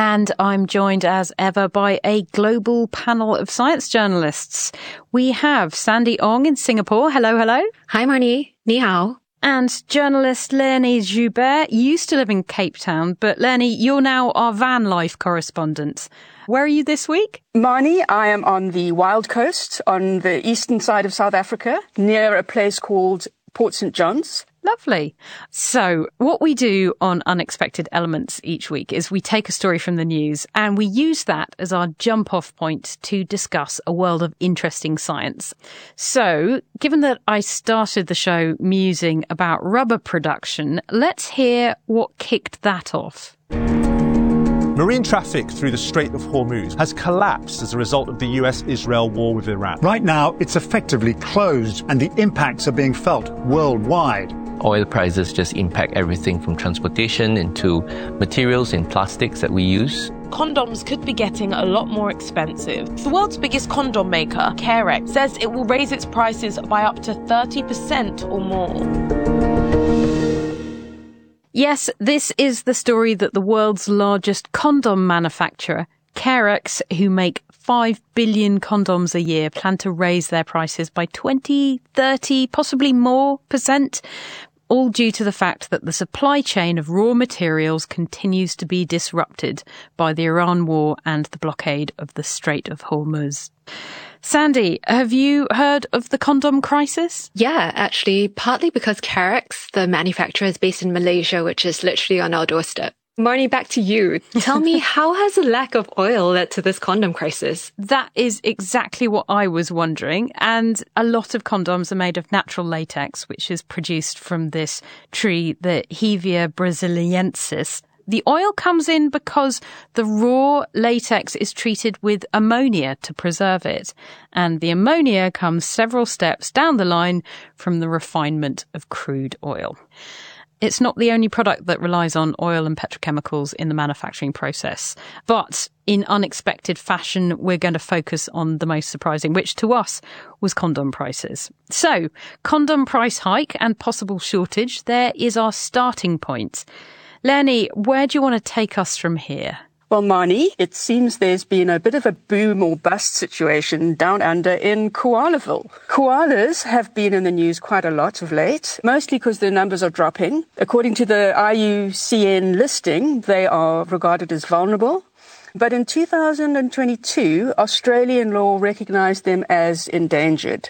And I'm joined as ever by a global panel of science journalists. We have Sandy Ong in Singapore. Hello, hello. Hi, Marnie. Ni hao. And journalist Leonie Joubert used to live in Cape Town, but Leonie, you're now our van life correspondent. Where are you this week? Marnie, I am on the Wild Coast on the eastern side of South Africa, near a place called Port St. John's. Lovely. So what we do on Unexpected Elements each week is we take a story from the news and we use that as our jump-off point to discuss a world of interesting science. So, given that I started the show musing about rubber production, let's hear what kicked that off. Marine traffic through the Strait of Hormuz has collapsed as a result of the US-Israel war with Iran. Right now, it's effectively closed and the impacts are being felt worldwide. Oil prices just impact everything from transportation into materials and plastics that we use. Condoms could be getting a lot more expensive. The world's biggest condom maker, Carex, says it will raise its prices by up to 30% or more. Yes, this is the story that the world's largest condom manufacturer, Carex, who make 5 billion condoms a year, plan to raise their prices by 20, 30, possibly more %, all due to the fact that the supply chain of raw materials continues to be disrupted by the Iran war and the blockade of the Strait of Hormuz. Sandy, have you heard of the condom crisis? Yeah, actually, partly because Carex, the manufacturer, is based in Malaysia, which is literally on our doorstep. Marnie, back to you. Tell me, how has the lack of oil led to this condom crisis? That is exactly what I was wondering. And a lot of condoms are made of natural latex, which is produced from this tree, the Hevea brasiliensis. The oil comes in because the raw latex is treated with ammonia to preserve it. And the ammonia comes several steps down the line from the refinement of crude oil. It's not the only product that relies on oil and petrochemicals in the manufacturing process. But in unexpected fashion, we're going to focus on the most surprising, which to us was condom prices. So, condom price hike and possible shortage, there is our starting point. Leonie, where do you want to take us from here? Well, Marnie, it seems there's been a bit of a boom or bust situation down under in Koalaville. Koalas have been in the news quite a lot of late, mostly because their numbers are dropping. According to the IUCN listing, they are regarded as vulnerable. But in 2022, Australian law recognised them as endangered.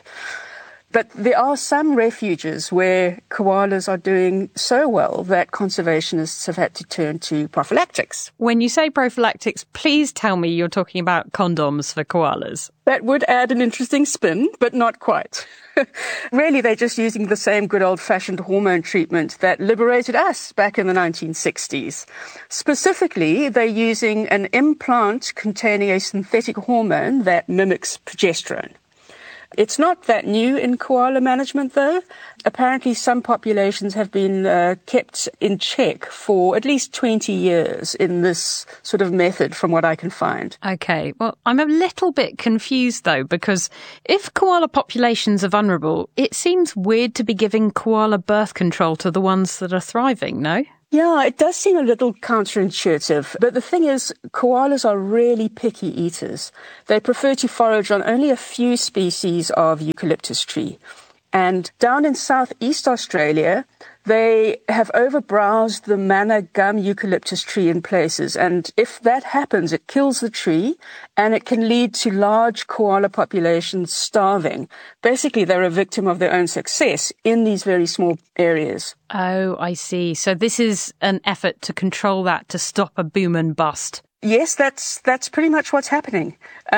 But there are some refuges where koalas are doing so well that conservationists have had to turn to prophylactics. When you say prophylactics, please tell me you're talking about condoms for koalas. That would add an interesting spin, but not quite. Really, they're just using the same good old-fashioned hormone treatment that liberated us back in the 1960s. Specifically, they're using an implant containing a synthetic hormone that mimics progesterone. It's not that new in koala management, though. Apparently, some populations have been kept in check for at least 20 years in this sort of method, from what I can find. OK, well, I'm a little bit confused, though, because if koala populations are vulnerable, it seems weird to be giving koala birth control to the ones that are thriving, no? Yeah, it does seem a little counterintuitive. But the thing is, koalas are really picky eaters. They prefer to forage on only a few species of eucalyptus tree. And down in southeast Australia, they have overbrowsed the manna gum eucalyptus tree in places. And if that happens, it kills the tree and it can lead to large koala populations starving. Basically, they're a victim of their own success in these very small areas. Oh, I see. So this is an effort to control that, to stop a boom and bust. Yes, that's pretty much what's happening.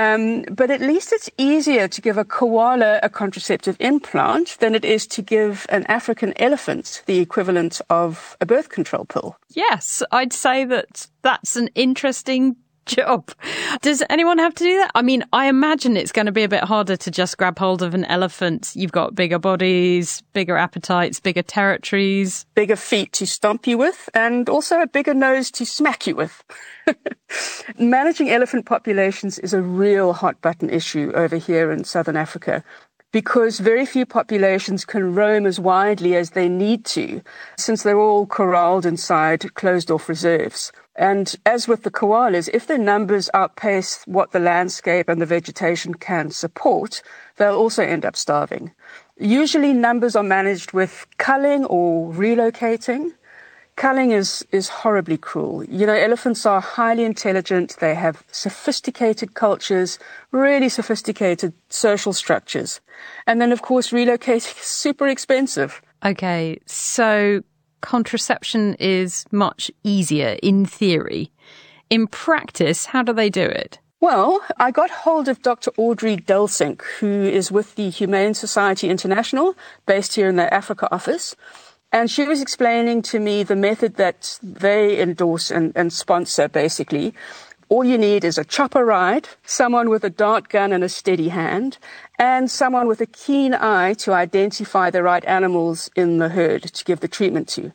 But at least it's easier to give a koala a contraceptive implant than it is to give an African elephant the equivalent of a birth control pill. Yes, I'd say that's an interesting job. Does anyone have to do that? I mean, I imagine it's going to be a bit harder to just grab hold of an elephant. You've got bigger bodies, bigger appetites, bigger territories. Bigger feet to stomp you with, and also a bigger nose to smack you with. Managing elephant populations is a real hot button issue over here in Southern Africa, because very few populations can roam as widely as they need to, since they're all corralled inside closed-off reserves. And as with the koalas, if their numbers outpace what the landscape and the vegetation can support, they'll also end up starving. Usually numbers are managed with culling or relocating. Culling is horribly cruel. Elephants are highly intelligent. They have sophisticated cultures, really sophisticated social structures. And then, of course, relocating is super expensive. Okay, so contraception is much easier in theory. In practice, how do they do it? Well, I got hold of Dr. Audrey Delsink, who is with the Humane Society International, based here in the Africa office. And she was explaining to me the method that they endorse and sponsor, basically. All you need is a chopper ride, someone with a dart gun and a steady hand, and someone with a keen eye to identify the right animals in the herd to give the treatment to.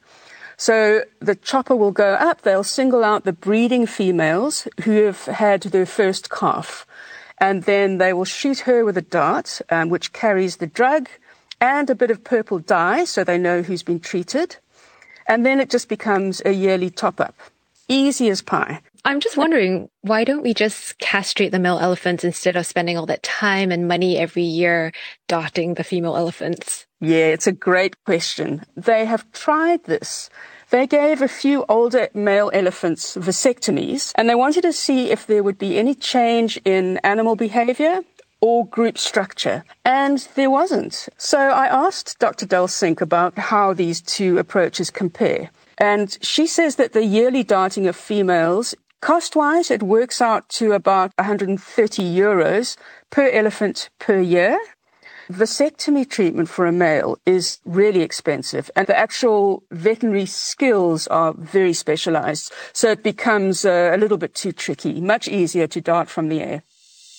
So the chopper will go up, they'll single out the breeding females who have had their first calf, and then they will shoot her with a dart, which carries the drug, and a bit of purple dye so they know who's been treated. And then it just becomes a yearly top-up. Easy as pie. I'm just wondering, why don't we just castrate the male elephants instead of spending all that time and money every year darting the female elephants? Yeah, it's a great question. They have tried this. They gave a few older male elephants vasectomies, and they wanted to see if there would be any change in animal behavior or group structure, and there wasn't. So I asked Dr. Delsink about how these two approaches compare, and she says that the yearly darting of females, cost-wise, it works out to about 130 euros per elephant per year. Vasectomy treatment for a male is really expensive, and the actual veterinary skills are very specialized, so it becomes a little bit too tricky, much easier to dart from the air.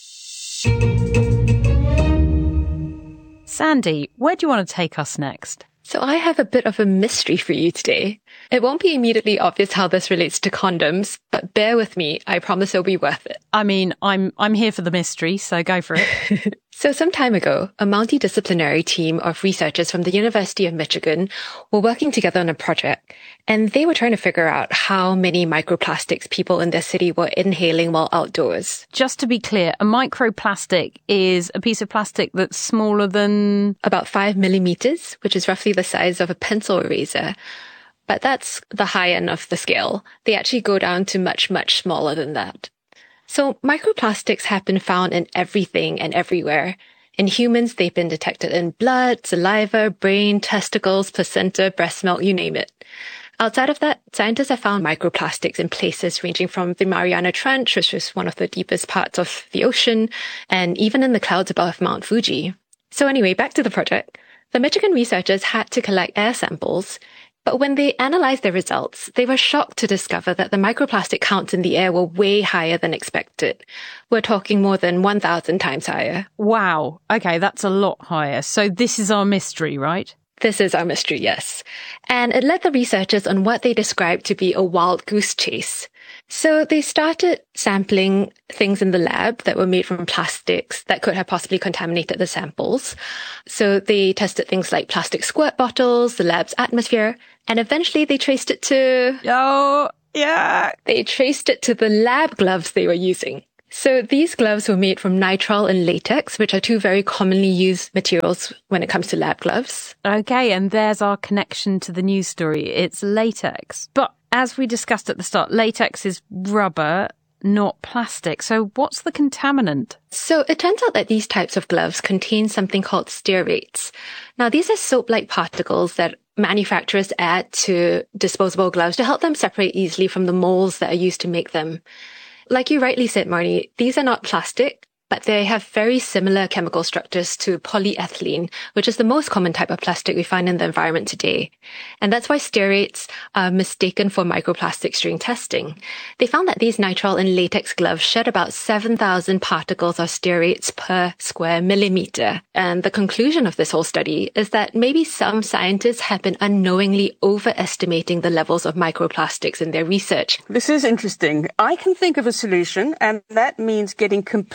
Sandy, where do you want to take us next? So I have a bit of a mystery for you today. It won't be immediately obvious how this relates to condoms, but bear with me. I promise it'll be worth it. I mean, I'm here for the mystery, so go for it. So some time ago, a multidisciplinary team of researchers from the University of Michigan were working together on a project, and they were trying to figure out how many microplastics people in their city were inhaling while outdoors. Just to be clear, a microplastic is a piece of plastic that's smaller than... about 5 millimeters, which is roughly the size of a pencil eraser. But that's the high end of the scale. They actually go down to much, much smaller than that. So microplastics have been found in everything and everywhere. In humans, they've been detected in blood, saliva, brain, testicles, placenta, breast milk, you name it. Outside of that, scientists have found microplastics in places ranging from the Mariana Trench, which is one of the deepest parts of the ocean, and even in the clouds above Mount Fuji. So anyway, back to the project. The Michigan researchers had to collect air samples, but when they analyzed their results, they were shocked to discover that the microplastic counts in the air were way higher than expected. We're talking more than 1,000 times higher. Wow. Okay, that's a lot higher. So this is our mystery, right? This is our mystery, yes. And it led the researchers on what they described to be a wild goose chase. So they started sampling things in the lab that were made from plastics that could have possibly contaminated the samples. So they tested things like plastic squirt bottles, the lab's atmosphere, and eventually they traced it to... Oh, yeah. They traced it to the lab gloves they were using. So these gloves were made from nitrile and latex, which are two very commonly used materials when it comes to lab gloves. Okay, and there's our connection to the news story. It's latex. But as we discussed at the start, latex is rubber, not plastic. So what's the contaminant? So it turns out that these types of gloves contain something called stearates. Now, these are soap-like particles that manufacturers add to disposable gloves to help them separate easily from the molds that are used to make them. Like you rightly said, Marnie, these are not plastic, but they have very similar chemical structures to polyethylene, which is the most common type of plastic we find in the environment today. And that's why stearates are mistaken for microplastics during testing. They found that these nitrile and latex gloves shed about 7,000 particles of stearates per square millimeter. And the conclusion of this whole study is that maybe some scientists have been unknowingly overestimating the levels of microplastics in their research. This is interesting. I can think of a solution, and that means getting completely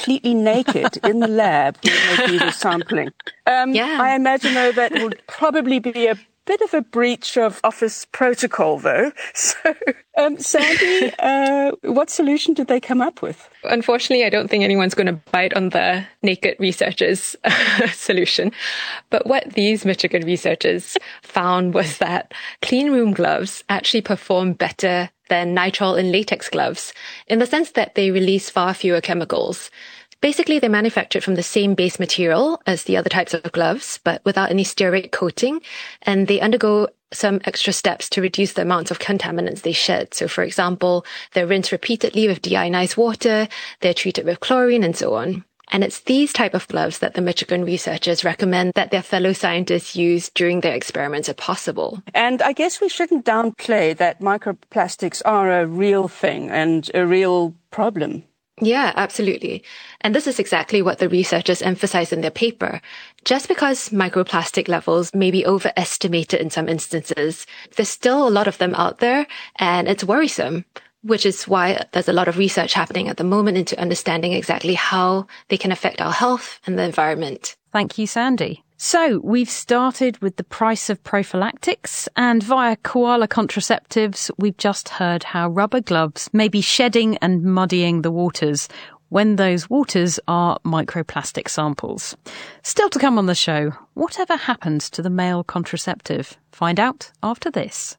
naked in the lab when they do the sampling. I imagine, though, that would probably be a bit of a breach of office protocol, though. So, Sandy, what solution did they come up with? Unfortunately, I don't think anyone's going to bite on the naked researchers' solution. But what these Michigan researchers found was that clean room gloves actually perform better than nitrile and latex gloves, in the sense that they release far fewer chemicals. Basically, they're manufactured from the same base material as the other types of gloves, but without any steroid coating, and they undergo some extra steps to reduce the amounts of contaminants they shed. So, for example, they're rinsed repeatedly with deionized water, they're treated with chlorine, and so on. And it's these type of gloves that the Michigan researchers recommend that their fellow scientists use during their experiments if possible. And I guess we shouldn't downplay that microplastics are a real thing and a real problem. Yeah, absolutely. And this is exactly what the researchers emphasize in their paper. Just because microplastic levels may be overestimated in some instances, there's still a lot of them out there, and it's worrisome, which is why there's a lot of research happening at the moment into understanding exactly how they can affect our health and the environment. Thank you, Sandy. So we've started with the price of prophylactics, and via koala contraceptives, we've just heard how rubber gloves may be shedding and muddying the waters when those waters are microplastic samples. Still to come on the show, whatever happens to the male contraceptive? Find out after this.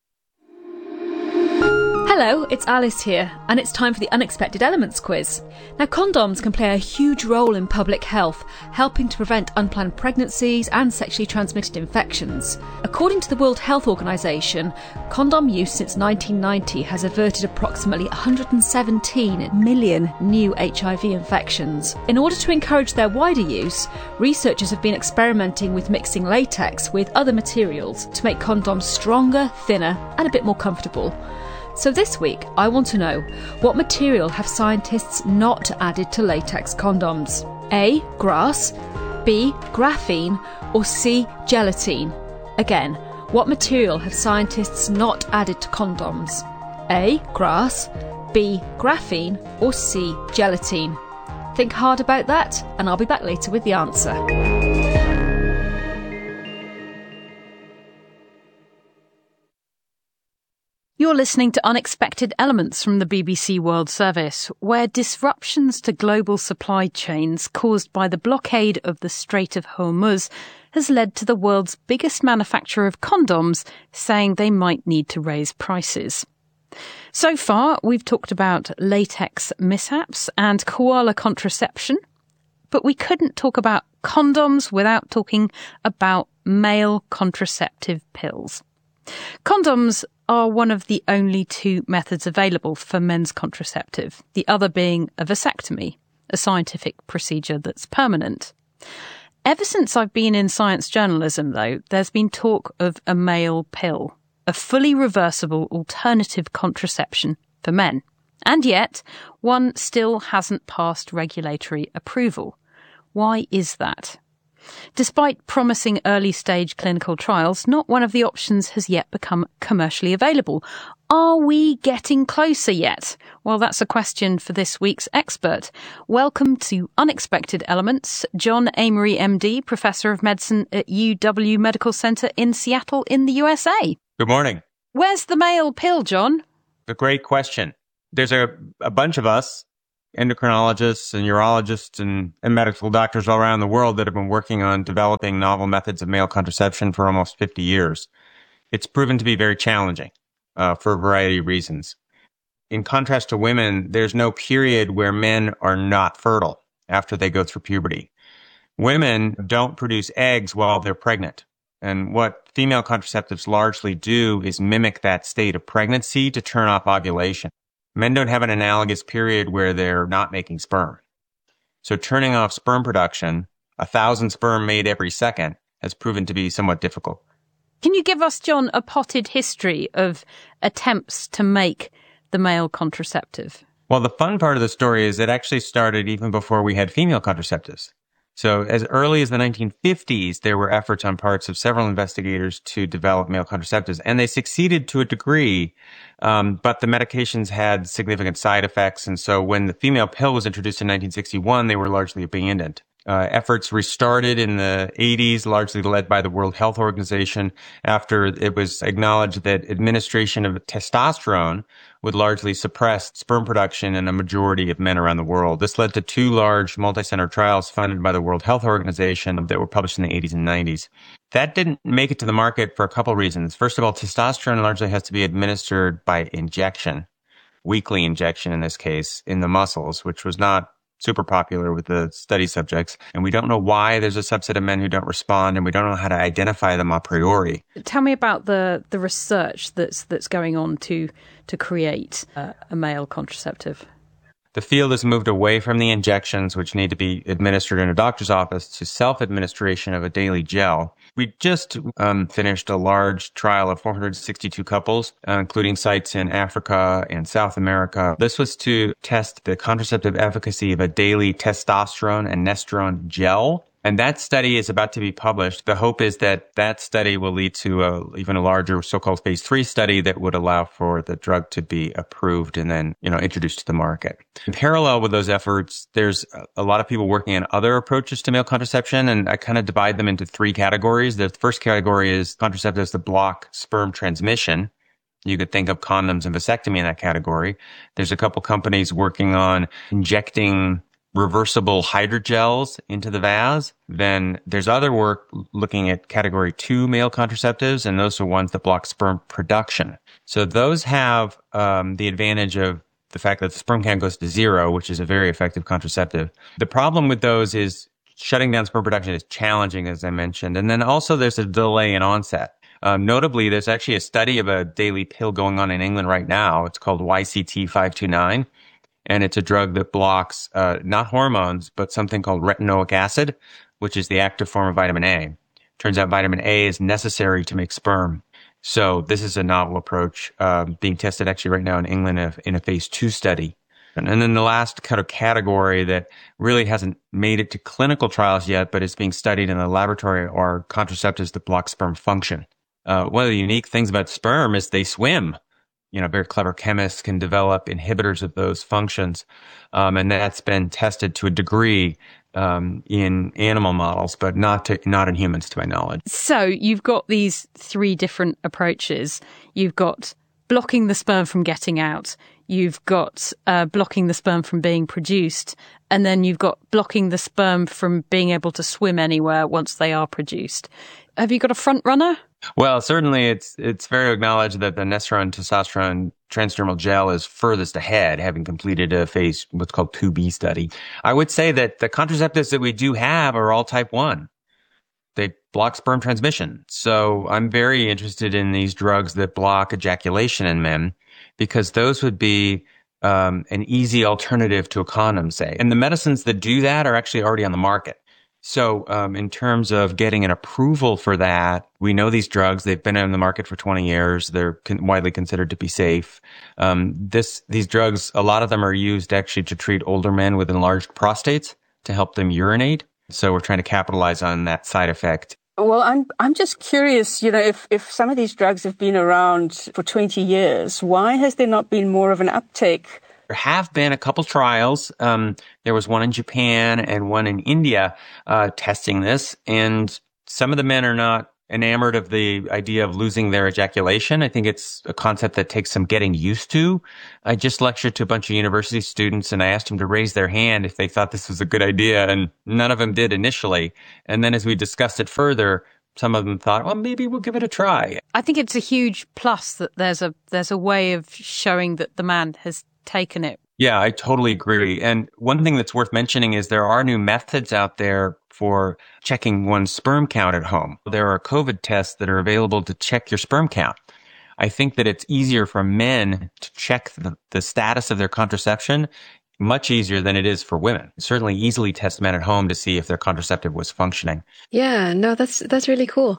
Hello, it's Alice here, and it's time for the Unexpected Elements quiz. Now, condoms can play a huge role in public health, helping to prevent unplanned pregnancies and sexually transmitted infections. According to the World Health Organization, condom use since 1990 has averted approximately 117 million new HIV infections. In order to encourage their wider use, researchers have been experimenting with mixing latex with other materials to make condoms stronger, thinner, and a bit more comfortable. So this week, I want to know, what material have scientists not added to latex condoms? A. Grass, B. Graphene, or C. Gelatine? Again, what material have scientists not added to condoms? A. Grass, B. Graphene, or C. Gelatine? Think hard about that, and I'll be back later with the answer. You're listening to Unexpected Elements from the BBC World Service, where disruptions to global supply chains caused by the blockade of the Strait of Hormuz has led to the world's biggest manufacturer of condoms saying they might need to raise prices. So far, we've talked about latex mishaps and koala contraception, but we couldn't talk about condoms without talking about male contraceptive pills. Condoms are one of the only two methods available for men's contraceptive, the other being a vasectomy, a scientific procedure that's permanent. Ever since I've been in science journalism, though, there's been talk of a male pill, a fully reversible alternative contraception for men. And yet, one still hasn't passed regulatory approval. Why is that? Despite promising early-stage clinical trials, not one of the options has yet become commercially available. Are we getting closer yet? Well, that's a question for this week's expert. Welcome to Unexpected Elements, John Amory, MD, Professor of Medicine at UW Medical Center in Seattle in the USA. Good morning. Where's the male pill, John? A great question. There's a bunch of us, endocrinologists and urologists and medical doctors all around the world that have been working on developing novel methods of male contraception for almost 50 years. It's proven to be very challenging for a variety of reasons. In contrast to women, there's no period where men are not fertile after they go through puberty. Women don't produce eggs while they're pregnant. And what female contraceptives largely do is mimic that state of pregnancy to turn off ovulation. Men don't have an analogous period where they're not making sperm. So turning off sperm production, 1,000 sperm made every second, has proven to be somewhat difficult. Can you give us, John, a potted history of attempts to make the male contraceptive? Well, the fun part of the story is it actually started even before we had female contraceptives. So as early as the 1950s, there were efforts on parts of several investigators to develop male contraceptives, and they succeeded to a degree, but the medications had significant side effects. And so when the female pill was introduced in 1961, they were largely abandoned. Efforts restarted in the 80s, largely led by the World Health Organization, after it was acknowledged that administration of testosterone would largely suppress sperm production in a majority of men around the world. This led to 2 large multi-center trials funded by the World Health Organization that were published in the 80s and 90s. That didn't make it to the market for a couple of reasons. First of all, testosterone largely has to be administered by injection, weekly injection in this case, in the muscles, which was not super popular with the study subjects. And we don't know why there's a subset of men who don't respond, and we don't know how to identify them a priori. Tell me about the research that's going on to create a male contraceptive. The field has moved away from the injections, which need to be administered in a doctor's office, to self-administration of a daily gel. We just finished a large trial of 462 couples, including sites in Africa and South America. This was to test the contraceptive efficacy of a daily testosterone and estrone gel. And that study is about to be published. The hope is that that study will lead to even a larger so-called phase 3 study that would allow for the drug to be approved and then, introduced to the market. In parallel with those efforts, there's a lot of people working on other approaches to male contraception, and I kind of divide them into 3 categories. The first category is contraceptives that block sperm transmission. You could think of condoms and vasectomy in that category. There's a couple companies working on injecting reversible hydrogels into the vas. Then there's other work looking at category 2 male contraceptives, and those are ones that block sperm production. So those have the advantage of the fact that the sperm count goes to 0, which is a very effective contraceptive. The problem with those is shutting down sperm production is challenging, as I mentioned. And then also there's a delay in onset. Notably, there's actually a study of a daily pill going on in England right now. It's called YCT529. And it's a drug that blocks not hormones, but something called retinoic acid, which is the active form of vitamin A. Turns out vitamin A is necessary to make sperm. So this is a novel approach being tested actually right now in England in a phase 2 study. And then the last kind of category that really hasn't made it to clinical trials yet, but is being studied in the laboratory, are contraceptives that block sperm function. One of the unique things about sperm is they swim. Very clever chemists can develop inhibitors of those functions. And that's been tested to a degree in animal models, but not in humans, to my knowledge. So you've got these 3 different approaches. You've got blocking the sperm from getting out. You've got blocking the sperm from being produced. And then you've got blocking the sperm from being able to swim anywhere once they are produced. Have you got a front runner? Well, certainly it's fair to acknowledge that the estrone testosterone transdermal gel is furthest ahead, having completed a phase, what's called 2B study. I would say that the contraceptives that we do have are all type 1. They block sperm transmission. So I'm very interested in these drugs that block ejaculation in men, because those would be an easy alternative to a condom, say. And the medicines that do that are actually already on the market. So in terms of getting an approval for that, we know these drugs. They've been on the market for 20 years. They're widely considered to be safe. These drugs, a lot of them are used actually to treat older men with enlarged prostates to help them urinate. So we're trying to capitalize on that side effect. Well, I'm just curious, if some of these drugs have been around for 20 years, why has there not been more of an uptake? There have been a couple trials. There was one in Japan and one in India testing this. And some of the men are not enamored of the idea of losing their ejaculation. I think it's a concept that takes some getting used to. I just lectured to a bunch of university students, and I asked them to raise their hand if they thought this was a good idea. And none of them did initially. And then as we discussed it further, some of them thought, well, maybe we'll give it a try. I think it's a huge plus that there's a way of showing that the man has taken it. Yeah, I totally agree. And one thing that's worth mentioning is there are new methods out there for checking one's sperm count at home. There are COVID tests that are available to check your sperm count. I think that it's easier for men to check the status of their contraception, much easier than it is for women. Certainly easily test men at home to see if their contraceptive was functioning. Yeah, no, that's really cool.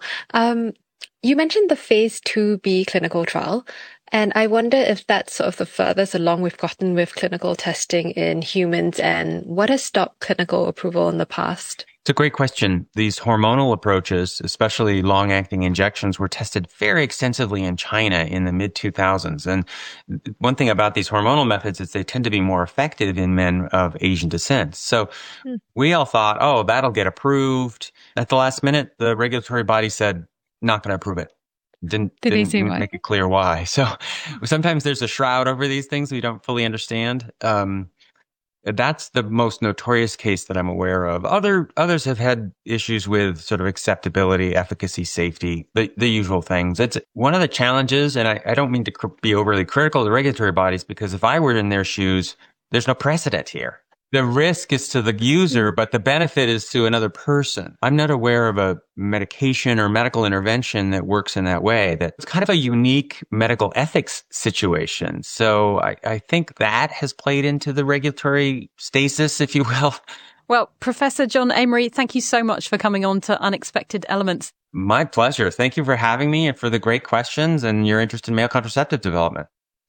You mentioned the phase 2B clinical trial, and I wonder if that's sort of the furthest along we've gotten with clinical testing in humans, and what has stopped clinical approval in the past? It's a great question. These hormonal approaches, especially long-acting injections, were tested very extensively in China in the mid-2000s. And one thing about these hormonal methods is they tend to be more effective in men of Asian descent. So we all thought, oh, that'll get approved. At the last minute, the regulatory body said, not going to approve it. Didn't make it clear why. So sometimes there's a shroud over these things we don't fully understand. That's the most notorious case that I'm aware of. Others have had issues with sort of acceptability, efficacy, safety, the usual things. It's one of the challenges, and I don't mean to be overly critical of the regulatory bodies, because if I were in their shoes, there's no precedent here. The risk is to the user, but the benefit is to another person. I'm not aware of a medication or medical intervention that works in that way. That's kind of a unique medical ethics situation. So I think that has played into the regulatory stasis, if you will. Well, Professor John Amery, thank you so much for coming on to Unexpected Elements. My pleasure. Thank you for having me and for the great questions and your interest in male contraceptive development.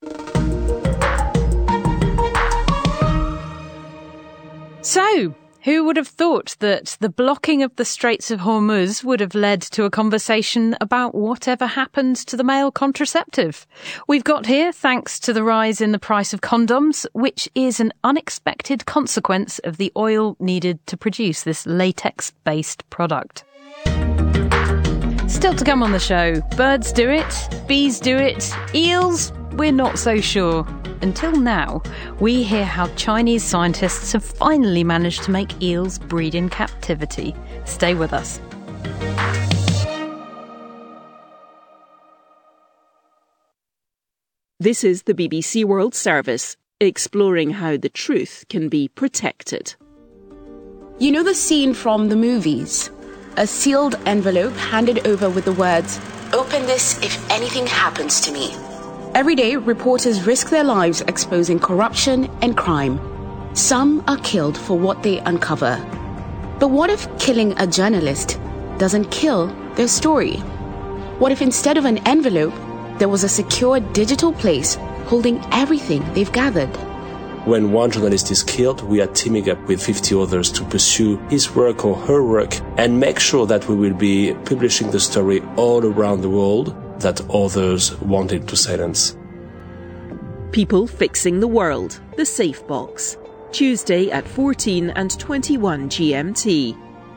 So, who would have thought that the blocking of the Straits of Hormuz would have led to a conversation about whatever happened to the male contraceptive? We've got here thanks to the rise in the price of condoms, which is an unexpected consequence of the oil needed to produce this latex-based product. Still to come on the show, birds do it, bees do it, eels, we're not so sure. Until now, we hear how Chinese scientists have finally managed to make eels breed in captivity. Stay with us. This is the BBC World Service, exploring how the truth can be protected. You know the scene from the movies? A sealed envelope handed over with the words, "Open this if anything happens to me." Every day, reporters risk their lives exposing corruption and crime. Some are killed for what they uncover. But what if killing a journalist doesn't kill their story? What if instead of an envelope, there was a secure digital place holding everything they've gathered? When one journalist is killed, we are teaming up with 50 others to pursue his work or her work and make sure that we will be publishing the story all around the world that others wanted to silence. People Fixing the World, The Safe Box. Tuesday at 14 and 21 GMT.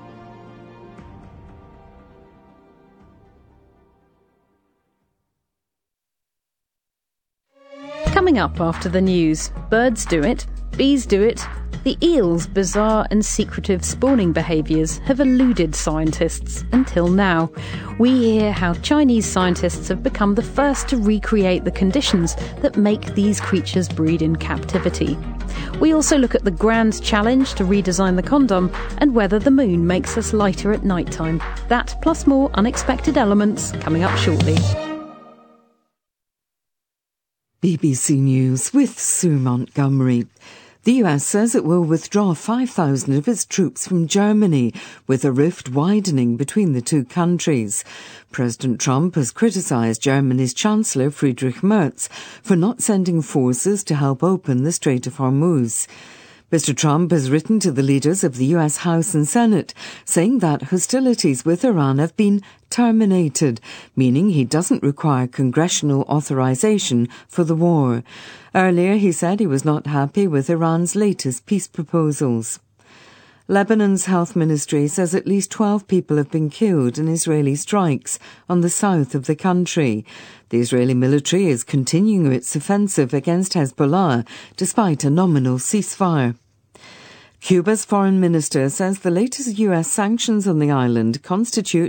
Coming up after the news, birds do it, bees do it. The eel's bizarre and secretive spawning behaviours have eluded scientists until now. We hear how Chinese scientists have become the first to recreate the conditions that make these creatures breed in captivity. We also look at the grand challenge to redesign the condom and whether the moon makes us lighter at night time. That plus more unexpected elements coming up shortly. BBC News with Sue Montgomery. The US says it will withdraw 5,000 of its troops from Germany, with a rift widening between the two countries. President Trump has criticised Germany's Chancellor Friedrich Merz for not sending forces to help open the Strait of Hormuz. Mr. Trump has written to the leaders of the US House and Senate, saying that hostilities with Iran have been terminated, meaning he doesn't require congressional authorization for the war. Earlier, he said he was not happy with Iran's latest peace proposals. Lebanon's health ministry says at least 12 people have been killed in Israeli strikes on the south of the country. The Israeli military is continuing its offensive against Hezbollah, despite a nominal ceasefire. Cuba's foreign minister says the latest US sanctions on the island constitute